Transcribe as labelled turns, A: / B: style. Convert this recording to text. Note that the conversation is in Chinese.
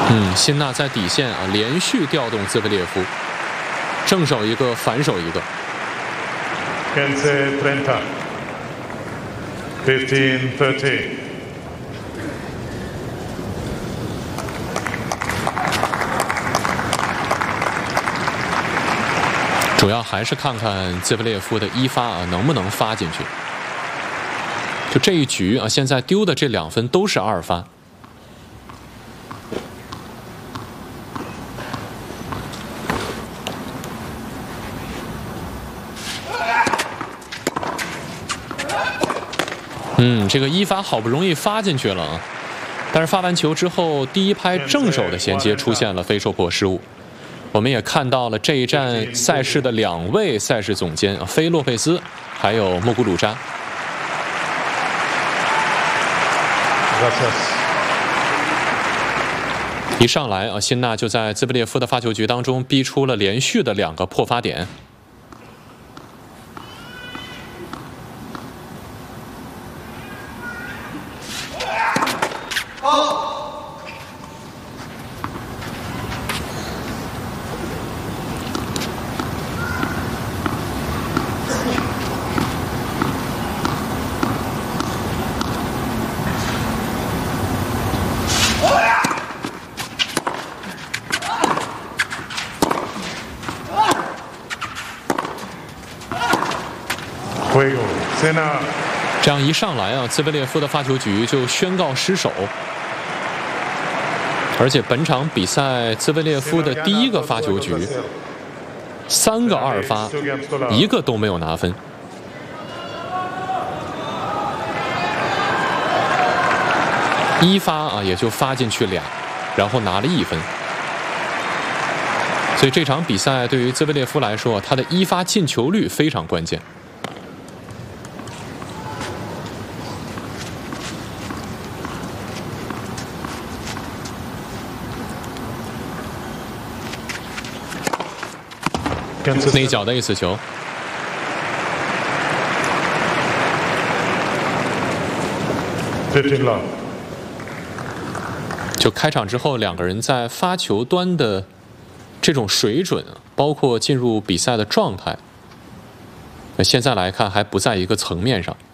A: 辛纳在底线连续调动兹维列夫，正手一个，反手一个。
B: 15-30 15-30。
A: 主要还是看看兹维列夫的一发能不能发进去。就这一局现在丢的这2分都是2发。这个一发好不容易发进去了但是发完球之后，第一拍正手的衔接出现了非受迫失误。我们也看到了这一站赛事的2位赛事总监菲洛佩斯还有莫古鲁扎。一上来辛纳就在兹维列夫的发球局当中逼出了连续的2个破发点。这样一上来兹维列夫的发球局就宣告失手，而且本场比赛兹维列夫的第1个发球局3个2发，1个都没有拿分。1发也就发进去2，然后拿了1分。所以这场比赛对于兹维列夫来说，他的1发进球率非常关键。内角的 ace 球，就开场之后2个人在发球端的这种水准，包括进入比赛的状态，现在来看还不在一个层面上。